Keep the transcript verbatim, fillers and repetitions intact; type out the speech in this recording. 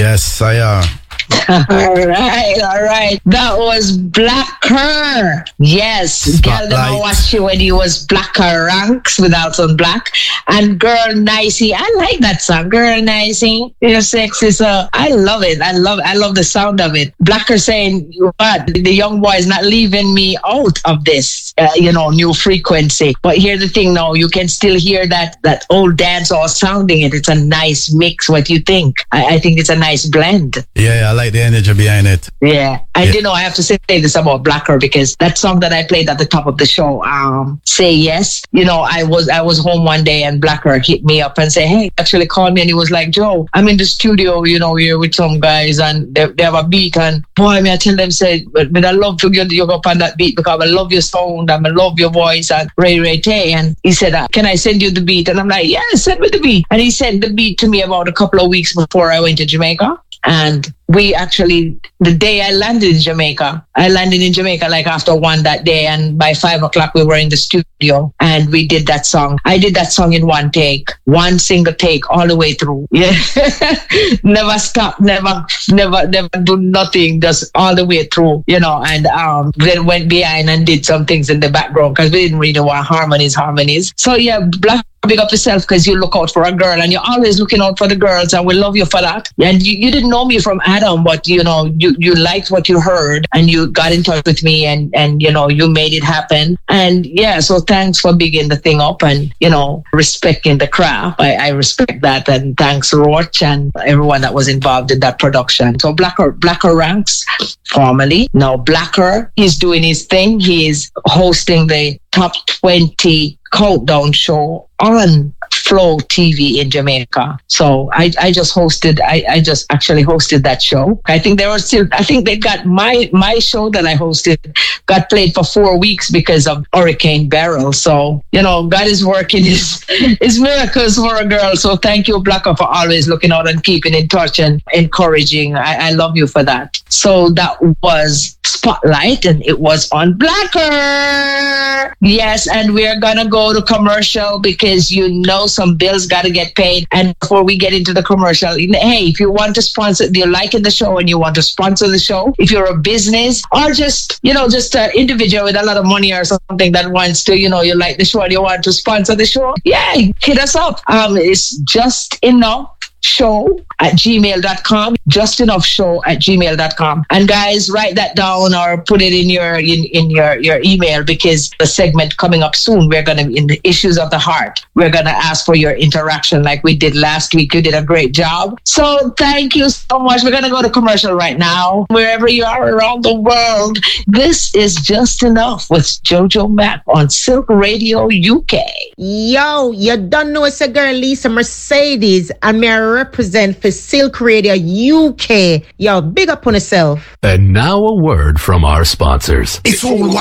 Yes, I am. All right, all right. That was Blacker. Yes, girl, never watch you when he was Blacker ranks without on black. And Girl Nicey, I like that song. Girl Nicey, your sex is uh, I love it. I love, I love the sound of it. Blacker saying, "But the young boy is not leaving me out of this, uh, you know, new frequency." But here's the thing, now you can still hear that that old dancehall sounding. It. It's a nice mix. What you think? I, I think it's a nice blend. Yeah, I like the energy behind it. Yeah. And yeah. you know, I have to say this about Blacker because that song that I played at the top of the show, um, Say Yes, you know, I was I was home one day and Blacker hit me up and said, "Hey, actually called me," and he was like, "Joe, I'm in the studio, you know, here with some guys and they, they have a beat, and boy, me I tell them, say, but, but I love to get you up on that beat because I love your sound and I love your voice and Ray Ray Tay." And he said, uh, "Can I send you the beat?" And I'm like, "Yeah, send me the beat." And he sent the beat to me about a couple of weeks before I went to Jamaica. And we actually, the day I landed in Jamaica, I landed in Jamaica like after one that day. And by five o'clock, we were in the studio and we did that song. I did that song in one take, one single take all the way through. Yeah. Never stop, never, never, never do nothing, just all the way through, you know, and um, then went behind and did some things in the background because we didn't really want harmonies, harmonies. So yeah, Black. Big up yourself because you look out for a girl and you're always looking out for the girls, and we love you for that. And you, you didn't know me from Adam, but you know, you, you liked what you heard and you got in touch with me and, and, you know, you made it happen. And yeah, so thanks for bigging the thing up and, you know, respecting the craft. I, I respect that. And thanks Roach and everyone that was involved in that production. So Blacker, Blacker Ranks, formerly, now Blacker, he's doing his thing. He is hosting the top twenty countdown show on Flow T V in Jamaica. So I, I just hosted, I, I just actually hosted that show. I think they were still, I think they got my, my show that I hosted got played for four weeks because of Hurricane Beryl. So, you know, God is working his, his miracles for a girl. So thank you, Blacker, for always looking out and keeping in touch and encouraging. I, I love you for that. So that was Spotlight and it was on Blacker. Yes, and we're gonna go to commercial because you know some bills got to get paid. And before we get into the commercial, hey, if you want to sponsor, you're liking the show and you want to sponsor the show, if you're a business or just, you know, just an individual with a lot of money or something that wants to, you know, you like the show and you want to sponsor the show, yeah, hit us up. Um, it's just enough show at gmail dot com, just enough show at gmail dot com. And guys, write that down or put it in your in, in your, your email because the segment coming up soon, we're going to, in the issues of the heart, we're going to ask for your interaction like we did last week. You did a great job. So thank you so much. We're going to go to commercial right now. Wherever you are around the world, this is Just Enough with Jojo Mack on Silk Radio U K. Yo, you don't know it's a girl Lisa Mercedes and me represent for Silk Radio U K. Yo, big up on yourself. And now a word from our sponsors. It's all